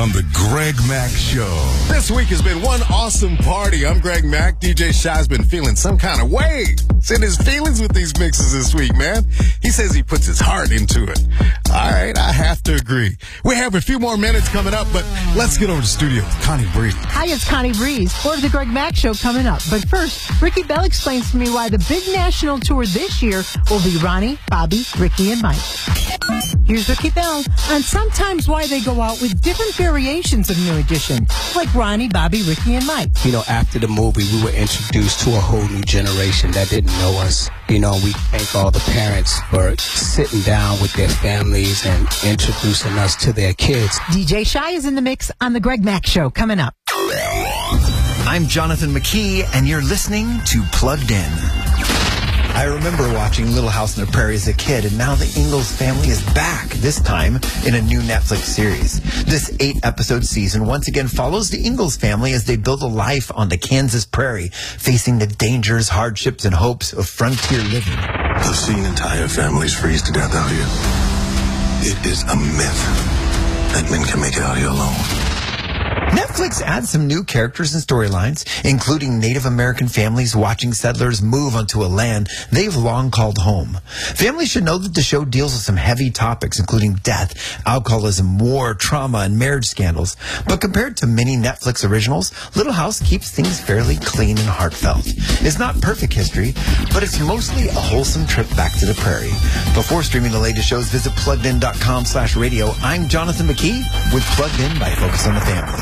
on the Greg Mack Show. This week has been one awesome party. I'm Greg Mack. DJ Shy's been feeling some kind of way. It's in his feelings with these mixes this week, man. He says he puts his heart into it. All right, I have to agree. We have a few more minutes coming up, but let's get over to the studio with Connie Breeze. Hi, it's Connie Breeze. More of the Greg Mack Show coming up. But first, Ricky Bell explains to me why the big national tour this year will be Ronnie, Bobby, Ricky, and Mike. Here's Ricky Bell on sometimes why they go out with different variations of New Edition, like Ronnie, Bobby, Ricky, and Mike. You know, after the movie, we were introduced to a whole new generation that didn't know us. You know, we thank all the parents for sitting down with their families and introducing us to their kids. DJ Shy is in the mix on the Greg Mack Show coming up. I'm Jonathan McKee, and you're listening to Plugged In. I remember watching Little House on the Prairie as a kid, and now the Ingalls family is back, this time in a new Netflix series. This 8-episode season once again follows the Ingalls family as they build a life on the Kansas prairie, facing the dangers, hardships, and hopes of frontier living. I've seen entire families freeze to death out here. It is a myth that men can make it out here alone. Netflix adds some new characters and storylines, including Native American families watching settlers move onto a land they've long called home. Families should know that the show deals with some heavy topics, including death, alcoholism, war, trauma, and marriage scandals. But compared to many Netflix originals, Little House keeps things fairly clean and heartfelt. It's not perfect history, but it's mostly a wholesome trip back to the prairie. Before streaming the latest shows, visit PluggedIn.com/radio. I'm Jonathan McKee with Plugged In by Focus on the Family.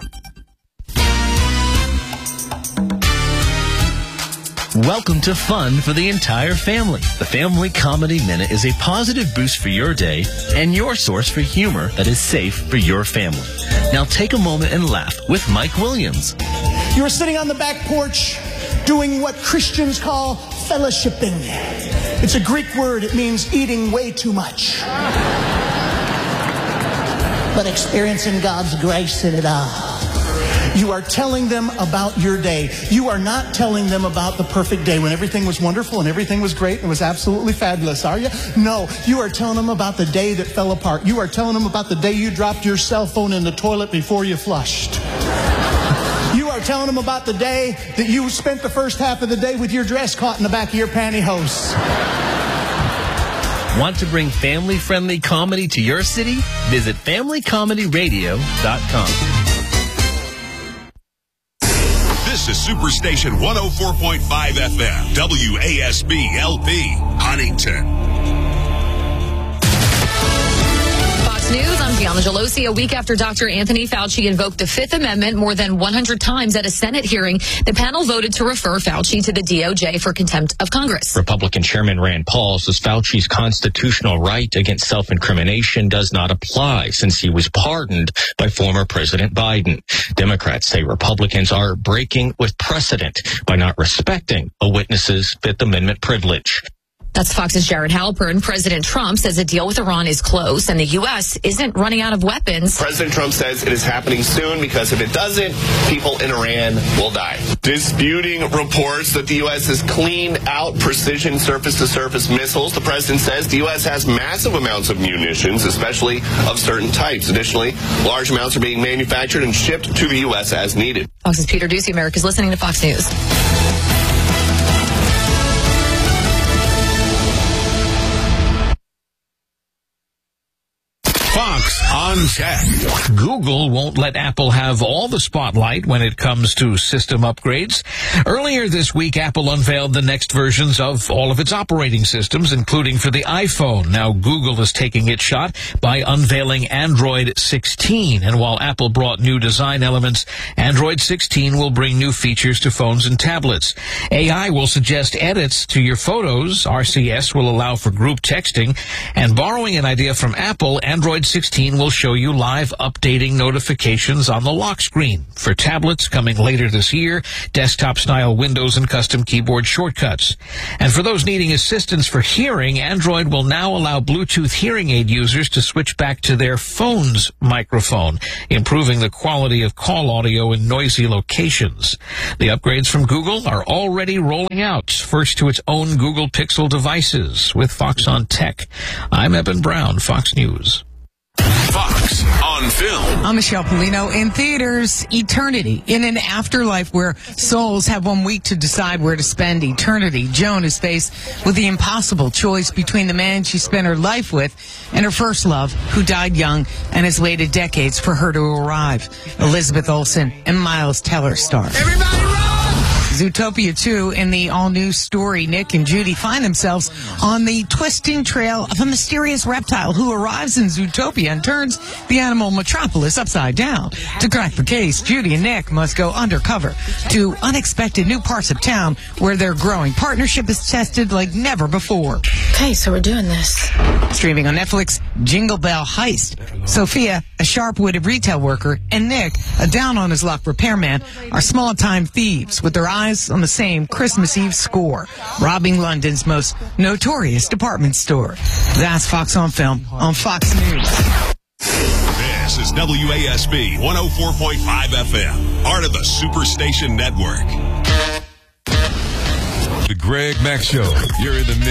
Welcome to Fun for the Entire Family. The Family Comedy Minute is a positive boost for your day and your source for humor that is safe for your family. Now take a moment and laugh with Mike Williams. You were sitting on the back porch doing what Christians call fellowshipping. It's a Greek word. It means eating way too much. But experiencing God's grace in it all. You are telling them about your day. You are not telling them about the perfect day when everything was wonderful and everything was great and it was absolutely fabulous, are you? No, you are telling them about the day that fell apart. You are telling them about the day you dropped your cell phone in the toilet before you flushed. You are telling them about the day that you spent the first half of the day with your dress caught in the back of your pantyhose. Want to bring family-friendly comedy to your city? Visit FamilyComedyRadio.com. This is Superstation 104.5 FM, WASB LP, Huntington. Fox News, I'm Gianna Gelosi. A week after Dr. Anthony Fauci invoked the Fifth Amendment more than 100 times at a Senate hearing, the panel voted to refer Fauci to the DOJ for contempt of Congress. Republican Chairman Rand Paul says Fauci's constitutional right against self-incrimination does not apply since he was pardoned by former President Biden. Democrats say Republicans are breaking with precedent by not respecting a witness's Fifth Amendment privilege. That's Fox's Jared Halpern. President Trump says a deal with Iran is close and the U.S. isn't running out of weapons. President Trump says it is happening soon because if it doesn't, people in Iran will die. Disputing reports that the U.S. has cleaned out precision surface-to-surface missiles, the president says the U.S. has massive amounts of munitions, especially of certain types. Additionally, large amounts are being manufactured and shipped to the U.S. as needed. Fox's Peter Ducey. America's listening to Fox News. Fox on Tech. Google won't let Apple have all the spotlight when it comes to system upgrades. Earlier this week, Apple unveiled the next versions of all of its operating systems, including for the iPhone. Now, Google is taking its shot by unveiling Android 16. And while Apple brought new design elements, Android 16 will bring new features to phones and tablets. AI will suggest edits to your photos. RCS will allow for group texting. And borrowing an idea from Apple, Android 16 will show you live updating notifications on the lock screen. For tablets coming later this year, desktop-style windows and custom keyboard shortcuts. And for those needing assistance for hearing, Android will now allow Bluetooth hearing aid users to switch back to their phone's microphone, improving the quality of call audio in noisy locations. The upgrades from Google are already rolling out, first to its own Google Pixel devices. With Fox on Tech, I'm Eben Brown, Fox News. Fox on Film. I'm Michelle Polino. In theaters, Eternity. In an afterlife where souls have 1 week to decide where to spend eternity, Joan is faced with the impossible choice between the man she spent her life with and her first love, who died young and has waited decades for her to arrive. Elizabeth Olsen and Miles Teller star. Everybody run! Zootopia 2, in the all-new story, Nick and Judy find themselves on the twisting trail of a mysterious reptile who arrives in Zootopia and turns the animal metropolis upside down. To crack the case, Judy and Nick must go undercover to unexpected new parts of town where their growing partnership is tested like never before. Okay, so we're doing this. Streaming on Netflix, Jingle Bell Heist. Sophia, a sharp-witted retail worker, and Nick, a down-on-his-luck repairman, are small-time thieves with their eyes on the same Christmas Eve score, robbing London's most notorious department store. That's Fox on Film on Fox News. This is WASB 104.5 FM, part of the Superstation Network. The Greg Mack Show. You're in the mix.